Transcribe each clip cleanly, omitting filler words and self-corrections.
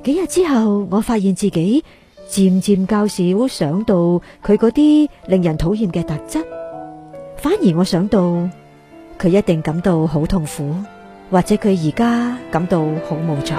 幾日之後，我發現自己漸漸較少想到佢嗰啲令人討厭嘅特質，反而我想到佢一定感到好痛苦，或者佢而家感到好無助。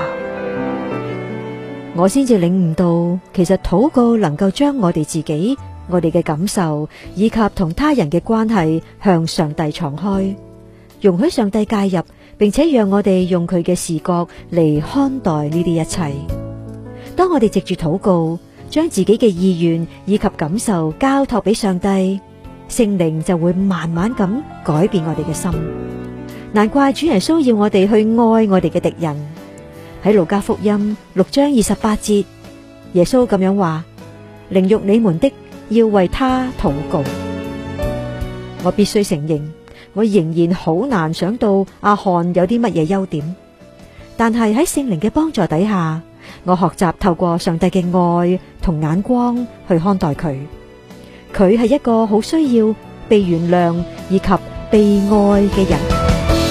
我先至領悟到，其實禱告能夠將我哋自己、我哋嘅感受以及同他人嘅關係向上帝敞開，容許上帝介入，並且讓我哋用佢嘅視覺嚟看待呢啲一切。當我哋藉住禱告，將自己嘅意願以及感受交託俾上帝，聖靈就會慢慢咁改變我哋嘅心。難怪主耶穌要我哋去愛我哋嘅敵人。喺路加福音6章28節，耶穌咁樣話：凌辱你們的，要為他禱告。我必須承認，我仍然好難想到阿漢有啲乜嘢優點，但係喺聖靈嘅幫助底下，我學習透過上帝嘅愛同眼光去看待佢。佢係一個好需要被原諒以及被愛嘅人。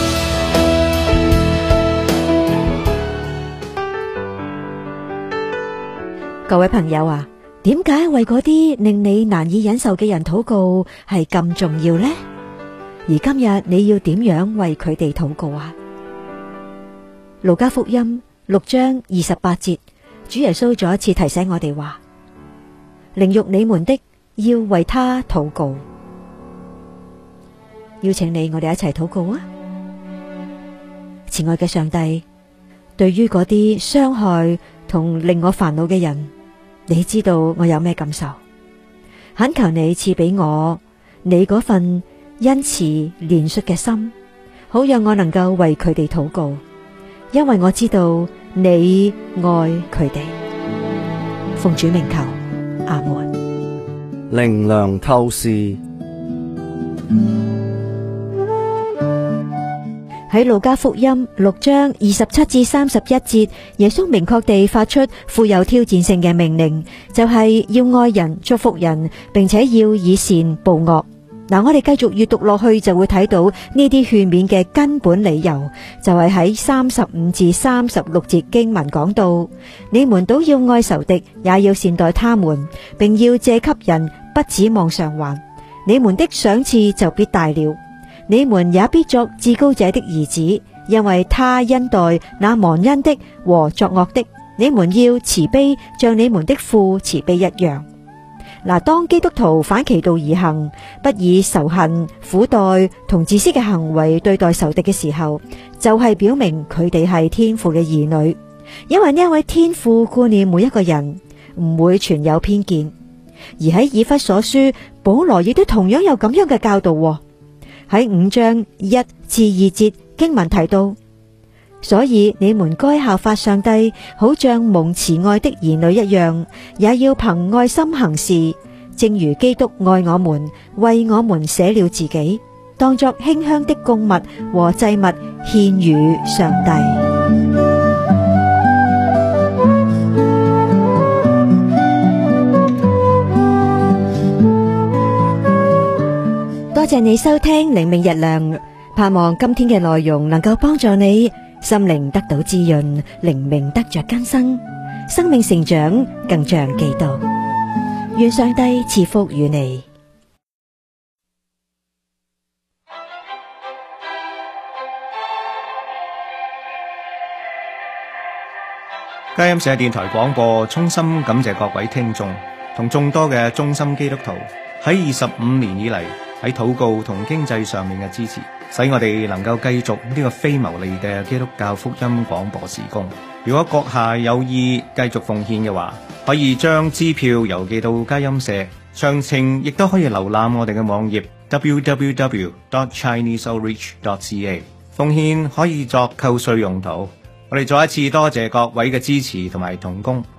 各位朋友啊，點解為嗰啲令你難以忍受嘅人禱告係咁重要呢？而今日你要點樣為佢哋禱告啊？路加福音6章28節，主耶穌再一次提醒我哋話：凌辱你們的，要為他禱告。邀請你，我哋一齊禱告啊！慈愛嘅上帝，對於嗰啲傷害同令我煩惱嘅人，你知道我有咩感受，懇求你賜俾我你嗰份恩慈憐恤嘅心，好讓我能夠為佢哋禱告，因為我知道你愛佢哋。奉主名求，阿門。 靈糧透視。 喺路加福音6章27至31節，耶穌明確地發出富有挑戰性嘅命令，就係要愛人、祝福人，並且要以善報惡。嗱，我哋繼續閱讀落去就會睇到呢啲勸勉嘅根本理由，就係喺35至36節經文講到：你們都要愛仇敵，也要善待他們，並要借給人，不指望償還。你們的賞賜就必大了。你們也必作至高者的兒子，因為他恩待那忘恩的和作惡的。你們要慈悲，像你們的父慈悲一樣。嗱，當基督徒反其道而行，不以仇恨、苦待同自私嘅行為對待仇敵嘅時候，就係表明佢哋係天父嘅兒女，因為呢一位天父顧念每一個人，唔會存有偏見。而喺以弗所書，保羅亦都同樣有咁樣嘅教導。喺5章1至2節經文提到，所以你們該效法上帝，好像蒙慈愛的兒女一樣，也要憑愛心行事，正如基督愛我們，為我們捨了自己，當作馨香的供物和祭物獻與上帝。多謝你收聽靈命日糧，盼望今天嘅內容能夠幫助你心靈得到滋潤，靈命得着更新，生命成長更像基督。願上帝賜福與你。 佳音社電台廣播衷心感謝各位聽眾同眾多嘅忠心基督徒喺25年以嚟喺禱告同經濟上面嘅支持，使我哋能夠繼續呢個非牟利嘅基督教福音廣播事工。如果閣下有意繼續奉獻嘅話，可以將支票郵寄到佳音社，詳情亦都可以瀏覽我哋嘅網頁 www.chineseoutreach.ca。 奉獻可以作扣稅用途。我哋再一次多謝各位嘅支持同埋同工。